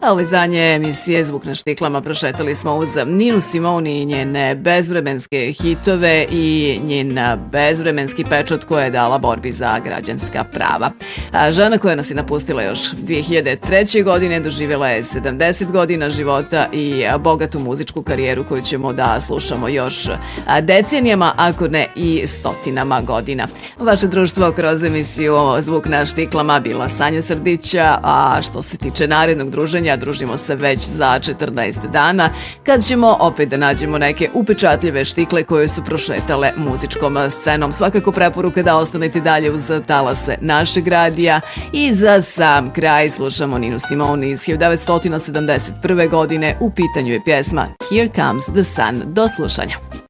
A ovo izdanje emisije Zvuk na štiklama prošetali smo uz Ninu Simone i njene bezvremenske hitove i njen bezvremenski pečat koja je dala borbi za građanska prava. Žena koja nas je napustila još 2003. godine doživjela je 70 godina života i bogatu muzičku karijeru koju ćemo da slušamo još decenijama, ako ne i stotinama godina. Vaše društvo kroz emisiju Zvuk na štiklama bila Sanja Srdića, a što se tiče narednog druženja, družimo se već za 14 dana, kad ćemo opet da nađemo neke upečatljive štikle koje su prošetale muzičkom scenom. Svakako preporuka da ostanete dalje uz talase našeg radija i za sam kraj slušamo Ninu Simone iz 1971. godine. U pitanju je pjesma Here Comes the Sun. Do slušanja.